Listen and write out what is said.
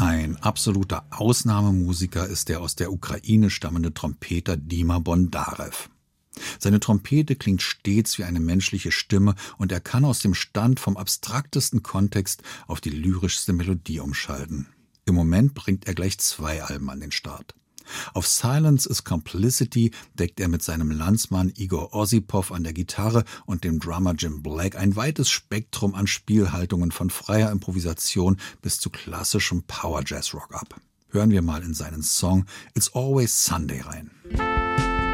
Ein absoluter Ausnahmemusiker ist der aus der Ukraine stammende Trompeter Dima Bondarew. Seine Trompete klingt stets wie eine menschliche Stimme und er kann aus dem Stand vom abstraktesten Kontext auf die lyrischste Melodie umschalten. Im Moment bringt er gleich 2 Alben an den Start. Auf Silence is Complicity deckt er mit seinem Landsmann Igor Osipov an der Gitarre und dem Drummer Jim Black ein weites Spektrum an Spielhaltungen von freier Improvisation bis zu klassischem Power-Jazz-Rock ab. Hören wir mal in seinen Song It's Always Sunday rein.